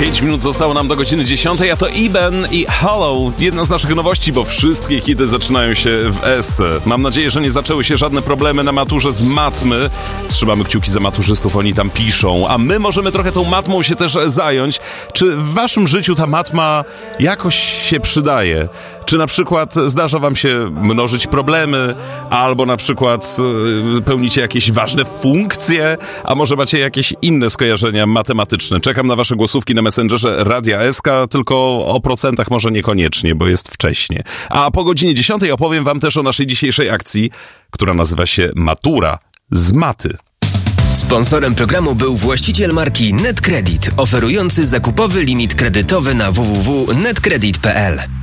5 minut zostało nam do godziny 10, a to Iben i Hollow. Jedna z naszych nowości, bo wszystkie hity zaczynają się w S. Mam nadzieję, że nie zaczęły się żadne problemy na maturze z matmy. Trzymamy kciuki za maturzystów, oni tam piszą, a my możemy trochę tą matmą się też zająć. Czy w waszym życiu ta matma jakoś się przydaje? Czy na przykład zdarza wam się mnożyć problemy, albo na przykład pełnicie jakieś ważne funkcje, a może macie jakieś inne skojarzenia matematyczne? Czekam na wasze głosówki na Messengerze Radia SK, tylko o procentach może niekoniecznie, bo jest wcześnie. A po godzinie 10 opowiem wam też o naszej dzisiejszej akcji, która nazywa się Matura z maty. Sponsorem programu był właściciel marki NetCredit, oferujący zakupowy limit kredytowy na www.netcredit.pl.